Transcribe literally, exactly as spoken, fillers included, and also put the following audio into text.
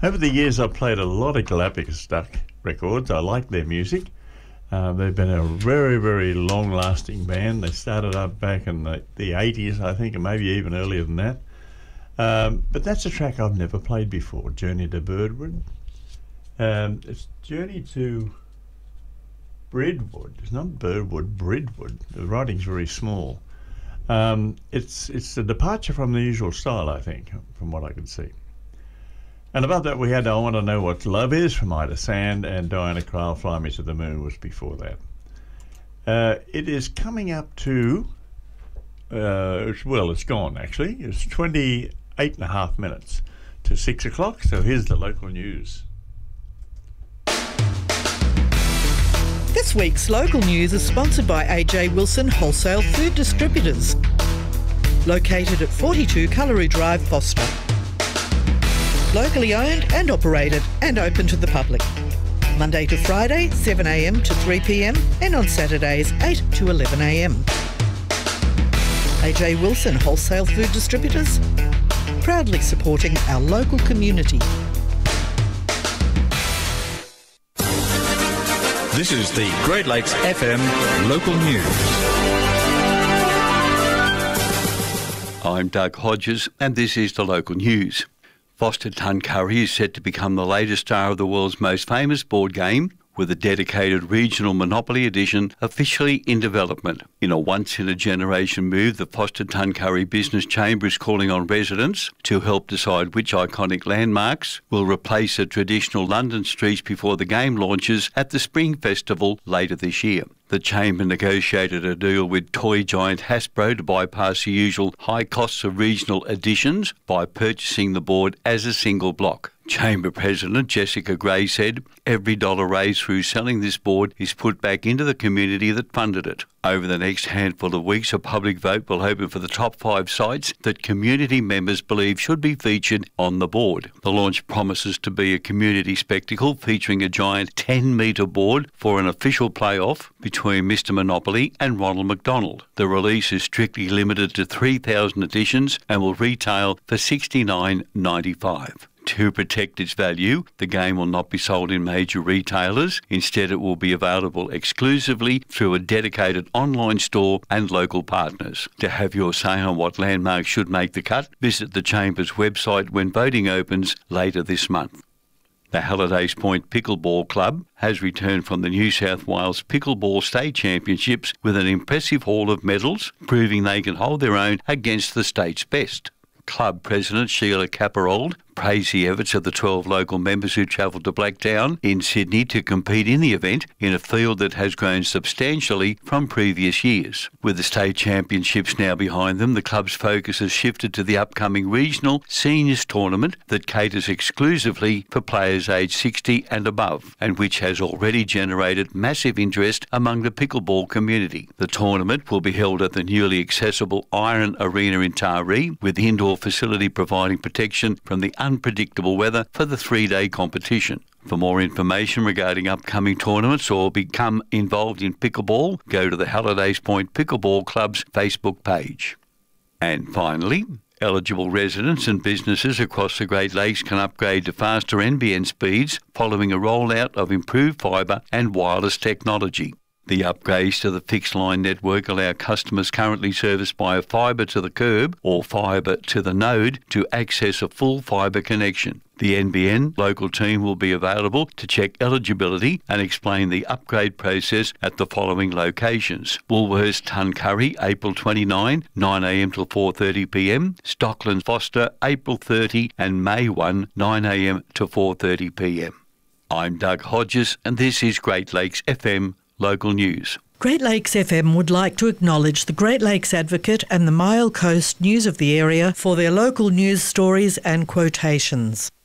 Over the years, I've played a lot of Galapagos Duck records. I like their music. Uh, they've been a very, very long-lasting band. They started up back in the, the eighties, I think, and maybe even earlier than that. Um, but that's a track I've never played before, Journey to Birdwood. Um, it's Journey to Bridwood. It's not Birdwood, Bridwood. The writing's very small. Um, it's it's a departure from the usual style, I think, from what I can see. And above that we had I Want to Know What Love Is from Ida Sand, and Diana Krall, Fly Me to the Moon was before that. Uh, it is coming up to, uh, it's, well, it's gone actually. It's twenty-eight and a half minutes to six o'clock, so here's the local news. This week's local news is sponsored by A J Wilson Wholesale Food Distributors, located at forty-two Cullery Drive, Foster. Locally owned and operated and open to the public. Monday to Friday, seven a m to three p m and on Saturdays, eight to eleven a m. A J Wilson Wholesale Food Distributors, proudly supporting our local community. This is the Great Lakes F M local news. I'm Doug Hodges and this is the local news. Foster Tuncurry is set to become the latest star of the world's most famous board game, with a dedicated regional Monopoly edition officially in development. In a once-in-a-generation move, the Foster Tuncurry Business Chamber is calling on residents to help decide which iconic landmarks will replace the traditional London streets before the game launches at the Spring Festival later this year. The Chamber negotiated a deal with toy giant Hasbro to bypass the usual high costs of regional editions by purchasing the board as a single block. Chamber President Jessica Gray said, "Every dollar raised through selling this board is put back into the community that funded it." Over the next handful of weeks, a public vote will open for the top five sites that community members believe should be featured on the board. The launch promises to be a community spectacle featuring a giant ten metre board for an official playoff between Mister Monopoly and Ronald McDonald. The release is strictly limited to three thousand editions and will retail for sixty-nine dollars ninety-five. To protect its value, the game will not be sold in major retailers. Instead, it will be available exclusively through a dedicated online store and local partners. To have your say on what landmarks should make the cut, visit the Chamber's website when voting opens later this month. The Hallidays Point Pickleball Club has returned from the New South Wales Pickleball State Championships with an impressive haul of medals, proving they can hold their own against the state's best. Club President Sheila Caparold praised the efforts of the twelve local members who travelled to Blacktown in Sydney to compete in the event in a field that has grown substantially from previous years. With the state championships now behind them, the club's focus has shifted to the upcoming regional seniors tournament that caters exclusively for players aged sixty and above, and which has already generated massive interest among the pickleball community. The tournament will be held at the newly accessible Iron Arena in Taree, with the indoor facility providing protection from the unpredictable weather for the three-day competition. For more information regarding upcoming tournaments or become involved in pickleball, go to the Hallidays Point Pickleball Club's Facebook page. And finally, eligible residents and businesses across the Great Lakes can upgrade to faster N B N speeds following a rollout of improved fibre and wireless technology. The upgrades to the fixed line network allow customers currently serviced by a fibre to the curb or fibre to the node to access a full fibre connection. The N B N local team will be available to check eligibility and explain the upgrade process at the following locations: Woolworths Tuncurry, April twenty-ninth, nine a m till four thirty p m, Stockland Foster, April thirtieth and May first, nine a m to four thirty p m. I'm Doug Hodges and this is Great Lakes F M local news. Great Lakes F M would like to acknowledge the Great Lakes Advocate and the Mile Coast News of the area for their local news stories and quotations.